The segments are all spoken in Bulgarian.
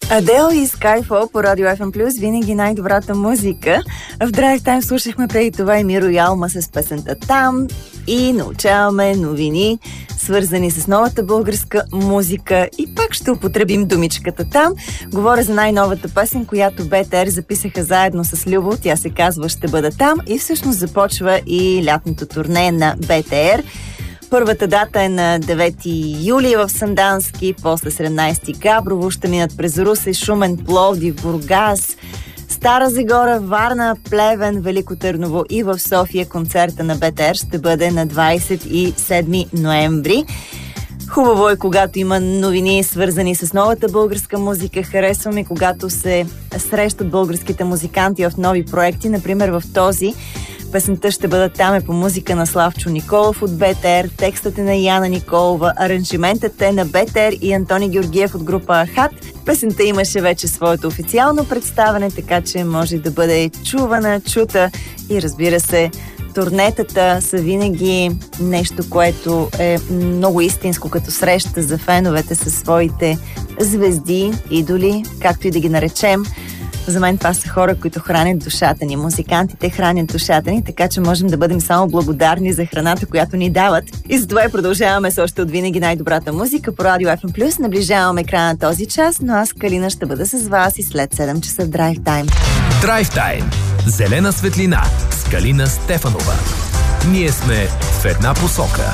Адел и Skyfall по Радио FM+, винаги най-добрата музика. В Drive Time слушахме преди това и Миро Ялма с песента Там и научаваме новини, свързани с новата българска музика, и пак ще употребим думичката там. Говоря за най-новата песен, която БТР записаха заедно с Любо. Тя се казва "Ще бъда там" и всъщност започва и лятното турне на БТР. Първата дата е на 9 юли в Сандански, после 17 Габрово, ще минат през Русе, Шумен, Пловдив, Бургас, Стара Загора, Варна, Плевен, Велико Търново и в София. Концерта на БТР ще бъде на 27 ноември. Хубаво е, когато има новини, свързани с новата българска музика. Харесвам и когато се срещат българските музиканти в нови проекти. Например, в този песента "Ще бъда там" е по музика на Славчо Николов от БТР, текстът е на Яна Николова, аранжиментът е на БТР и Антони Георгиев от група Ахат. Песента имаше вече своето официално представяне, така че може да бъде чувана, чута и, разбира се, турнетата са винаги нещо, което е много истинско като среща за феновете със своите звезди, идоли, както и да ги наречем. За мен това са хора, които хранят душата ни. Музикантите хранят душата ни, така че можем да бъдем само благодарни за храната, която ни дават. И затова и продължаваме с още от винаги най-добрата музика по Радио FM+. Наближаваме края на този час, но аз, Калина, ще бъда с вас и след 7 часа в Drive Time. Drive Time. Зелена светлина с Калина Стефанова. Ние сме в една посока.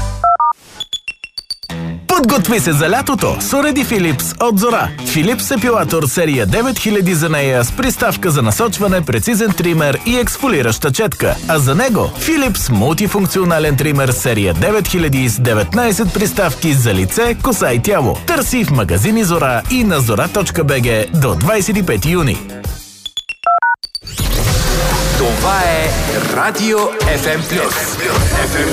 Подготви се за лятото с уреди Филипс от Зора. Филипс епилатор серия 9000 за нея с приставка за насочване, прецизен тример и ексфолираща четка. А за него Филипс мултифункционален тример серия 9000 с 19 приставки за лице, коса и тяло. Търси в магазини Зора и на zora.bg до 25 юни. Това е Радио FM+.